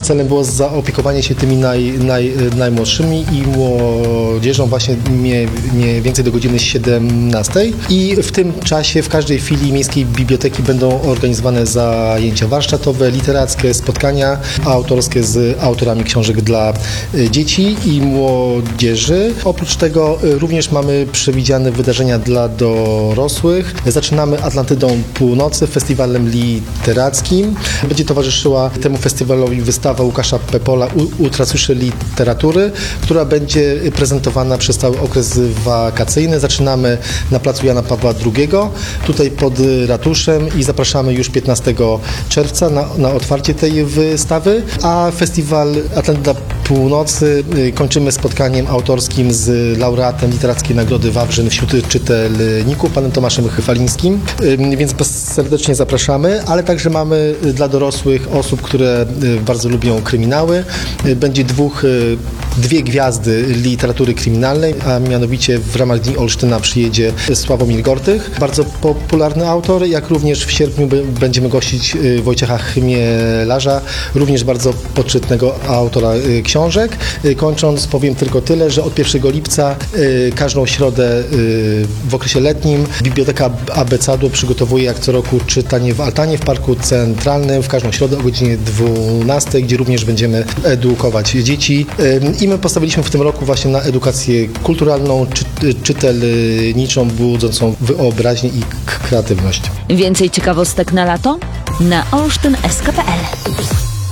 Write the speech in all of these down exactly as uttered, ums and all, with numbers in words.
celem było zaopiekowanie się tymi naj, naj, najmłodszymi i młodzieżą właśnie mniej, mniej więcej do godziny siedemnastej. I w tym czasie w każdej filii miejskiej biblioteki będą organizowane zajęcia warsztatowe, literackie, spotkania autorskie z autorami książek dla dzieci i młodzieży. Oprócz tego również mamy przewidziane wydarzenia dla dorosłych. Zaczynamy Atlantydą Północy, festiwalem literackim. Będzie towarzyszyła temu festiwalowi wystawa Łukasza Pepola Ultrasłyszy Literatury, która będzie prezentowana przez cały okres wakacyjny. Zaczynamy na placu Jana Pawła drugiego, tutaj pod ratuszem i zapraszamy już piętnastego czerwca na, na otwarcie tej wystawy, a festiwal Atlantyda Północy kończymy spotkaniem autorskim z laureatem Literackiej Nagrody Wawrzyn wśród czytelników, panem Tomaszem Chyfalińskim, więc serdecznie zapraszamy, ale także mamy dla dorosłych osób, które bardzo lubią kryminały. Będzie dwóch, dwie gwiazdy literatury kryminalnej, a mianowicie w ramach Dni Olsztyna przyjedzie Sławomir Gortych, bardzo popularny autor, jak również w sierpniu będziemy gościć Wojciecha Chmielarza, również bardzo poczytnego autora książek. Kończąc powiem tylko tyle, że od pierwszego lipca każdą środę w okresie letnim Biblioteka Abecadu przygotowuje jak co roku czytanie w altanie w Parku Centralnym w każdą środę o godzinie dwunastej, gdzie również będziemy edukować dzieci. I my postawiliśmy w tym roku właśnie na edukację kulturalną, czy, czytelniczą, budzącą wyobraźnię i kreatywność. Więcej ciekawostek na lato? Na olsztyn kropka es ka kropka pe el.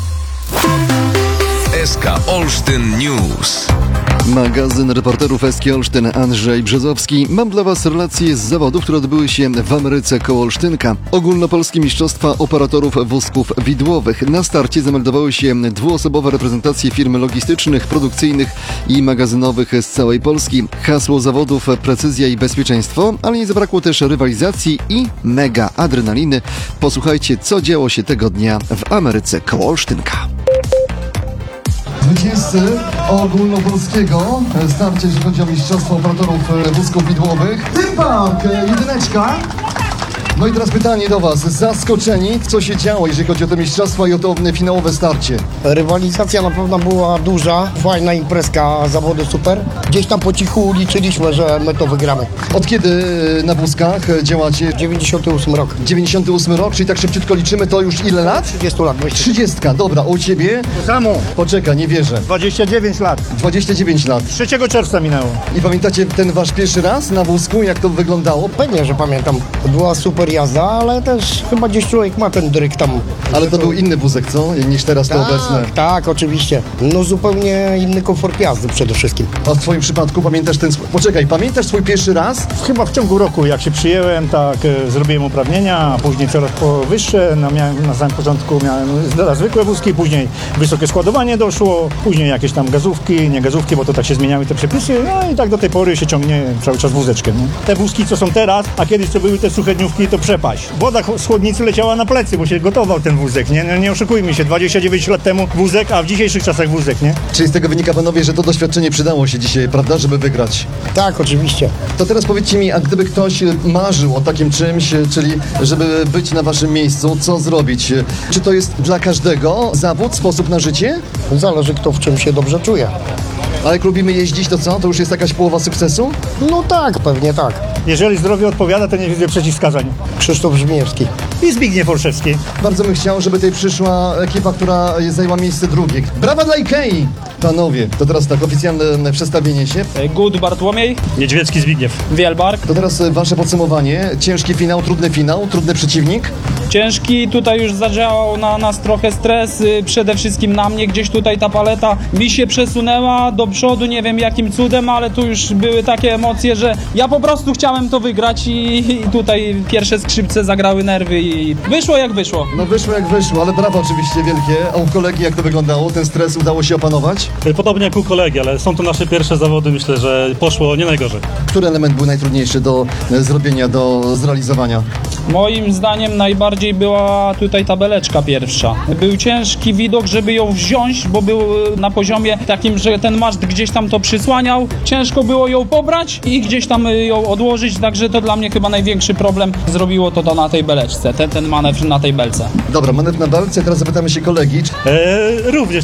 S K Olsztyn News. Magazyn reporterów S K Olsztyn, Andrzej Brzozowski. Mam dla Was relacje z zawodów, które odbyły się w Ameryce koło Olsztynka. Ogólnopolskie Mistrzostwa Operatorów Wózków Widłowych. Na starcie zameldowały się dwuosobowe reprezentacje firm logistycznych, produkcyjnych i magazynowych z całej Polski. Hasło zawodów precyzja i bezpieczeństwo, ale nie zabrakło też rywalizacji i mega adrenaliny. Posłuchajcie, co działo się tego dnia w Ameryce koło Olsztynka. Zwycięzcy ogólnopolskiego starcia, jeżeli chodzi o Mistrzostwo Operatorów Wózków Widłowych. Tympark, jedyneczka. No i teraz pytanie do Was. Zaskoczeni, co się działo, jeżeli chodzi o te mistrzostwa i o to finałowe starcie? Rywalizacja na pewno była duża, fajna imprezka, zawody super. Gdzieś tam po cichu liczyliśmy, że my to wygramy. Od kiedy na wózkach działacie? dziewięćdziesiąty ósmy rok. dziewięćdziesiąty ósmy rok, czyli tak szybciutko liczymy, to już ile lat? trzydzieści lat. trzydzieści, dobra, u Ciebie? To samo. Poczekaj, nie wierzę. dwadzieścia dziewięć lat. dwadzieścia dziewięć lat. trzeciego czerwca minęło. I pamiętacie ten Wasz pierwszy raz na wózku, jak to wyglądało? Pewnie, że pamiętam. Była super jazda, ale też chyba gdzieś człowiek ma ten dryk tam. Ale to był inny wózek, co? Niż teraz to tak, obecne. Tak, oczywiście. No zupełnie inny komfort jazdy przede wszystkim. A w Twoim przypadku pamiętasz ten... Poczekaj, pamiętasz swój pierwszy raz? Chyba w ciągu roku, jak się przyjęłem, tak e, zrobiłem uprawnienia, a później coraz powyższe. No, miałem, na samym początku miałem zwykłe wózki, później wysokie składowanie doszło, później jakieś tam gazówki, nie gazówki, bo to tak się zmieniały te przepisy. No i tak do tej pory się ciągnie cały czas wózeczkiem. Nie? Te wózki, co są teraz, a kiedyś co były te suche dniówki, to przepaść. Woda z chłodnicy leciała na plecy, bo się gotował ten wózek, nie? No, nie oszukujmy się, dwadzieścia dziewięć lat temu wózek, a w dzisiejszych czasach wózek, nie? Czyli z tego wynika, panowie, że to doświadczenie przydało się dzisiaj, prawda, żeby wygrać? Tak, oczywiście. To teraz powiedzcie mi, a gdyby ktoś marzył o takim czymś, czyli żeby być na waszym miejscu, co zrobić? Czy to jest dla każdego zawód, sposób na życie? Zależy, kto w czym się dobrze czuje. A jak lubimy jeździć, to co? To już jest jakaś połowa sukcesu? No tak, pewnie tak. Jeżeli zdrowie odpowiada, to nie widzę przeciwwskazań. Krzysztof Brzmiewski. I Zbigniew Olszewski. Bardzo bym chciał, żeby tutaj przyszła ekipa, która zajęła miejsce drugie. Brawa dla Ikei! Panowie, to teraz tak, oficjalne przedstawienie się. Gud Bartłomiej. Niedźwiecki Zbigniew. Wielbark. To teraz wasze podsumowanie. Ciężki finał, trudny finał, trudny przeciwnik. Ciężki, tutaj już zadziałał na nas trochę stres, y, przede wszystkim na mnie, gdzieś tutaj ta paleta mi się przesunęła do przodu, nie wiem jakim cudem, ale tu już były takie emocje, że ja po prostu chciałem to wygrać i, i tutaj pierwsze skrzypce zagrały nerwy i wyszło jak wyszło. No wyszło jak wyszło, ale brawa oczywiście wielkie. A u kolegi jak to wyglądało? Ten stres udało się opanować? Podobnie jak u kolegi, ale są to nasze pierwsze zawody, myślę, że poszło nie najgorzej. Który element był najtrudniejszy do zrobienia, do zrealizowania? Moim zdaniem najbardziej była tutaj tabeleczka pierwsza. Był ciężki widok, żeby ją wziąć, bo był na poziomie takim, że ten maszt gdzieś tam to przysłaniał. Ciężko było ją pobrać i gdzieś tam ją odłożyć, także to dla mnie chyba największy problem zrobiło to, to na tej beleczce, ten, ten manewr na tej belce. Dobra, manewr na belce, teraz zapytamy się kolegi. E, również